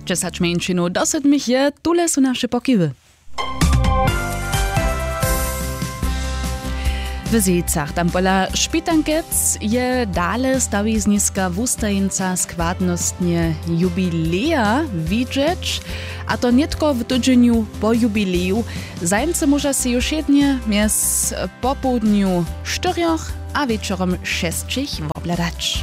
10 minut dosyć mi je, tule są nasze pokiwy. W Zicach tam pola Špitankec je dale stawizniska wustajnica składnostnie jubilea widzieć, a to nie tylko w tydzieniu po jubileju. Zajemcy może się już jednie mies popołudniu 4 a wieczorem 6 obladać.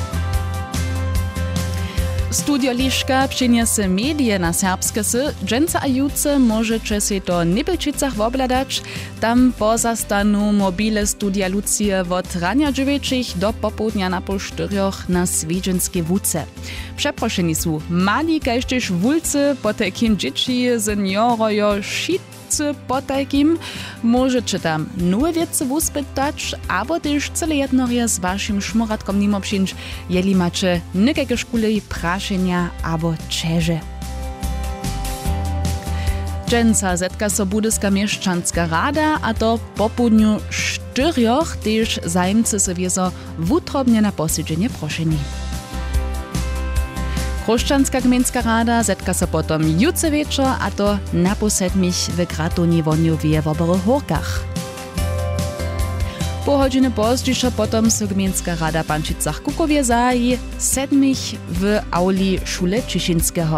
Studio Liszka przyniesie medie na serbskie sy, dżęca a juce możecie się to Nibelčicach obladać. Tam pozastanu mobile Studia Lucie od rania 9 do popołudnia na pół 4 na Swiedźenskie wódce. Przeproszeni są mali kajsztyż wulcy, potekim dzieci, seniorojo, szitcy potekim. Możecie tam nowe wiece wuspytać, albo też cele jednorie z waszym szmuratkom nimo przyjść, jeli macie nikakie szkule, praszenia albo czerze. Dżęca zetka so Budyska Mieszczanska Rada, a to po południu 4 też zajemcy se wiezo wutrobnie na posiedzenie proszeni. Chruščanska gminska rada zetka se potom juce wieczor, a to na po 7 w Gratonie Woniowie w Oborych Horkach. Po godziny pozdźiša potom se gminska rada w Pančicach Kukowie zaji 7 w auli Szule Ciszynskiego.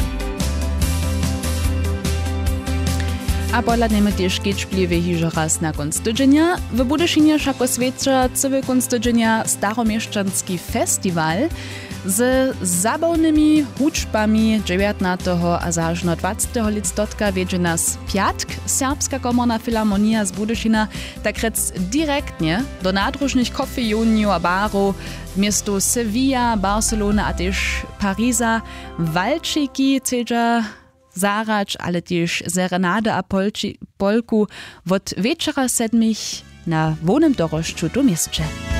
A podladneme też kiečpliwe hižo raz na konc tydzienia. W Budyszynie šako svědča cywy konc tydzienia Staromieszczanski festiwal z zabawnymi hučbami 19. a zažno 20. listotka wiedzie nas piatk. Serbska komorna filharmonia z Budyszyna tak rec direktnie do nadružnych kofejoniów a barów w miestu Sevilla, Barcelona a też Pariza walczyki cedza zarać, ale też serenade a polku od wieczora 7 na wonym dorożczu do mieście.